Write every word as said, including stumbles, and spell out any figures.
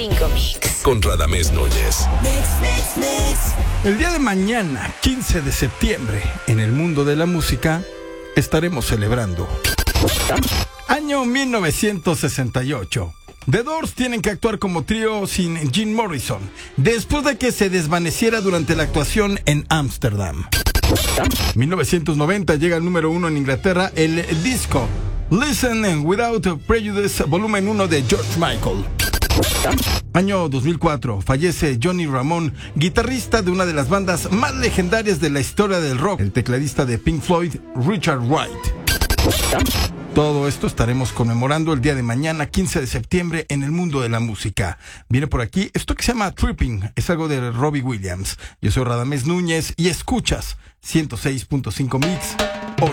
cinco Mix. Con Radamés Núñez. Mix, mix, mix. El día de mañana, quince de septiembre, en el mundo de la música, estaremos celebrando. Año mil novecientos sesenta y ocho. The Doors tienen que actuar como trío sin Jim Morrison, después de que se desvaneciera durante la actuación en Ámsterdam. mil novecientos noventa llega al número uno en Inglaterra el disco Listen Without Prejudice, volumen uno de George Michael. Año dos mil cuatro, fallece Johnny Ramone, guitarrista de una de las bandas más legendarias de la historia del rock, el tecladista de Pink Floyd, Richard Wright. Todo esto estaremos conmemorando el día de mañana, quince de septiembre, en el mundo de la música. Viene por aquí esto que se llama Tripping, es algo de Robbie Williams. Yo soy Radamés Núñez y escuchas ciento seis punto cinco Mix.